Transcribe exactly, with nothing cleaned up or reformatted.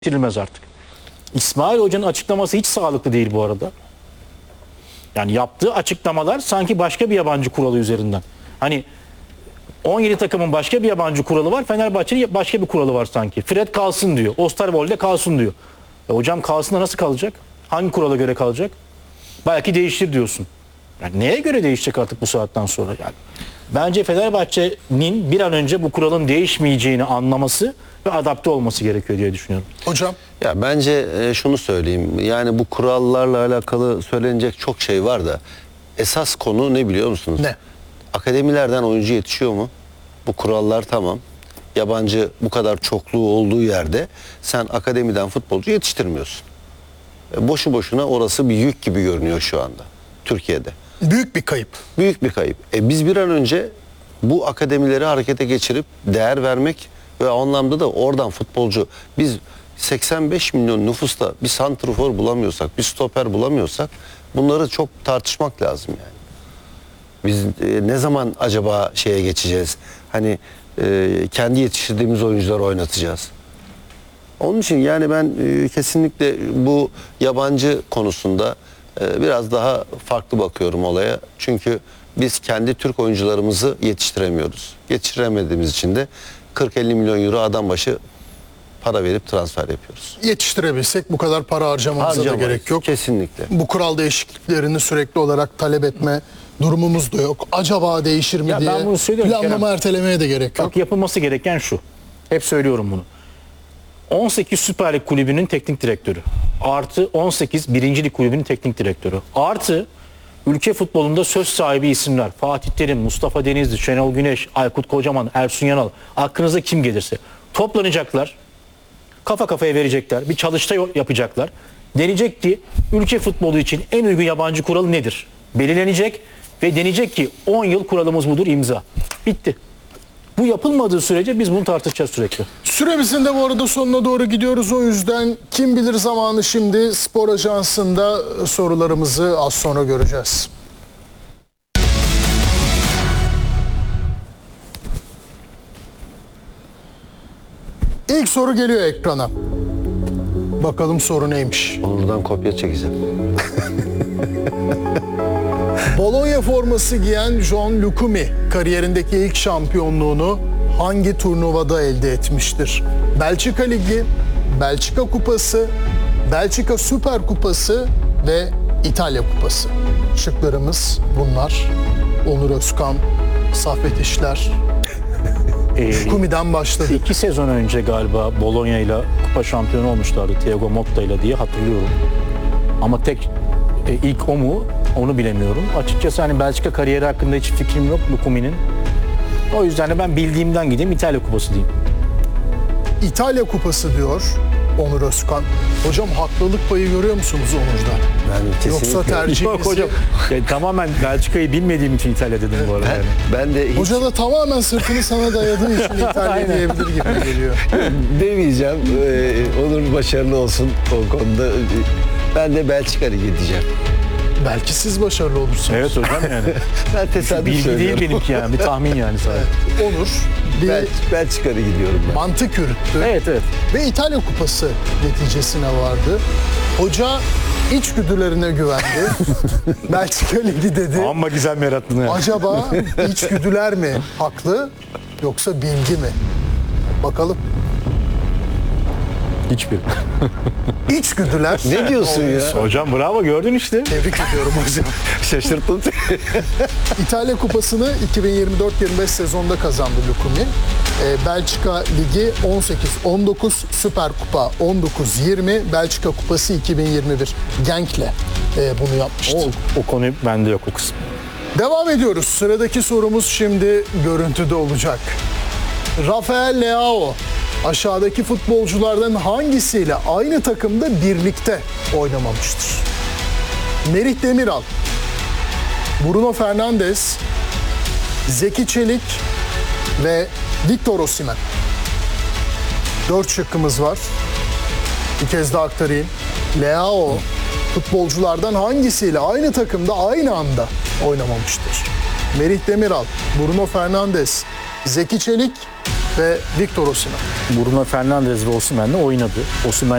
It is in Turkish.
Bitirilmez artık. İsmail Hoca'nın açıklaması hiç sağlıklı değil bu arada. Yani yaptığı açıklamalar sanki başka bir yabancı kuralı üzerinden. Hani on yedi takımın başka bir yabancı kuralı var. Fenerbahçe'nin başka bir kuralı var sanki. Fred kalsın diyor. Osterwolde kalsın diyor. E hocam kalsın da nasıl kalacak? Hangi kurala göre kalacak? Belki değiştir diyorsun. Yani neye göre değişecek artık bu saatten sonra? Yani bence Fenerbahçe'nin bir an önce bu kuralın değişmeyeceğini anlaması ve adapte olması gerekiyor diye düşünüyorum. Hocam? Ya bence e, şunu söyleyeyim. Yani bu kurallarla alakalı söylenecek çok şey var da esas konu ne biliyor musunuz? Ne? Akademilerden oyuncu yetişiyor mu? Bu kurallar tamam. Yabancı bu kadar çokluğu olduğu yerde sen akademiden futbolcu yetiştirmiyorsun. E, boşu boşuna orası bir yük gibi görünüyor şu anda Türkiye'de. Büyük bir kayıp. Büyük bir kayıp. E, biz bir an önce bu akademileri harekete geçirip değer vermek ve o anlamda da oradan futbolcu, biz seksen beş milyon nüfusta bir santrfor bulamıyorsak, bir stoper bulamıyorsak bunları çok tartışmak lazım yani. Biz e, ne zaman acaba şeye geçeceğiz? Hani e, kendi yetiştirdiğimiz oyuncuları oynatacağız. Onun için yani ben e, kesinlikle bu yabancı konusunda e, biraz daha farklı bakıyorum olaya. Çünkü biz kendi Türk oyuncularımızı yetiştiremiyoruz. Yetiştiremediğimiz için de kırk elli milyon euro adam başı para verip transfer yapıyoruz. Yetiştirebilsek bu kadar para harcamamıza da Harcamayız, gerek yok. kesinlikle. Bu kural değişikliklerini sürekli olarak talep etme durumumuz da yok. Acaba değişir mi Ya diye ben bunu söylüyorum planlama Kerem. ertelemeye de gerek yok. Bak yapılması gereken şu. Hep söylüyorum bunu. on sekiz Süper Lig kulübünün teknik direktörü. Artı on sekiz birinci Lig kulübünün teknik direktörü. Artı ülke futbolunda söz sahibi isimler. Fatih Terim, Mustafa Denizli, Şenol Güneş, Aykut Kocaman, Ersun Yanal. Aklınıza kim gelirse. Toplanacaklar. Kafa kafaya verecekler. Bir çalıştay yapacaklar. Denecek ki ülke futbolu için en uygun yabancı kuralı nedir? Belirlenecek ve denecek ki on yıl kuralımız budur, imza. Bitti. Bu yapılmadığı sürece biz bunu tartışacağız sürekli. Süremizin de bu arada sonuna doğru gidiyoruz. O yüzden kim bilir zamanı şimdi Spor Ajansı'nda sorularımızı az sonra göreceğiz. İlk soru geliyor ekrana. Bakalım soru neymiş? Onur'dan kopya çekeceğim. Bologna forması giyen John Lucumi kariyerindeki ilk şampiyonluğunu hangi turnuvada elde etmiştir? Belçika Ligi, Belçika Kupası, Belçika Süper Kupası ve İtalya Kupası. Şıklarımız bunlar. Onur Özkan, Saffet İşler. Ee, Lukumi'den başladık. iki sezon önce galiba Bologna ile kupa şampiyonu olmuşlardı Thiago Motta ile diye hatırlıyorum. Ama tek e, ilk o mu onu bilemiyorum. Açıkçası hani Belçika kariyeri hakkında hiç fikrim yok Lukumi'nin. O yüzden de ben bildiğimden gideyim İtalya Kupası diyeyim. İtalya Kupası diyor Onur Özkan. Hocam haklılık payı görüyor musunuz Onur'da? Ben kesinlikle. Yoksa tercihinizi... Yok hocam. Ya, tamamen Belçika'yı bilmediğim için İtalya dedim bu arada. Ben, Yani. ben de hiç Hoca da tamamen sırtını sana dayadığı için İtalya Aynen. diyebilir gibi geliyor. demeyeceğim. Ee, Onur başarılı olsun o konuda. Ben de Belçika Ligi diyeceğim. Belki siz başarılı olursunuz. Evet hocam yani. Ben tesadüf Bilgi değil söylüyorum. benimki yani. Bir tahmin yani sadece. Onur bir Bel Belçika Ligi diyorum ben. mantık yürüttü Evet evet. ve İtalya Kupası neticesine vardı. Hoca içgüdülerine güvendi. Belçika Ligi dedi. Amma güzel yarattın yani. Acaba içgüdüler mi haklı yoksa bilgi mi? Bakalım. Hiçbir. İçgüdüler. Ne diyorsun ya? Hocam bravo gördün işte. Tebrik ediyorum hocam. Şaşırttın. İtalya Kupası'nı iki bin yirmi dört yirmi beş sezonda kazandı Lucumi. Ee, Belçika Ligi on sekiz on dokuz, Süper Kupa on dokuz yirmi, Belçika Kupası iki bin yirmi bir. Genk'le e, bunu yapmıştı. O, o konu bende yok o kısım. Devam ediyoruz. Sıradaki sorumuz şimdi görüntüde olacak. Rafael Leao aşağıdaki futbolculardan hangisiyle aynı takımda birlikte oynamamıştır? Merih Demiral, Bruno Fernandes, Zeki Çelik ve Victor Osimhen. Dört şıkkımız var. Bir kez daha aktarayım. Leao futbolculardan hangisiyle aynı takımda aynı anda oynamamıştır? Merih Demiral, Bruno Fernandes, Zeki Çelik ve Victor Osimhen. Bruno Fernandes ve Osimhen'le oynadı. Osimhen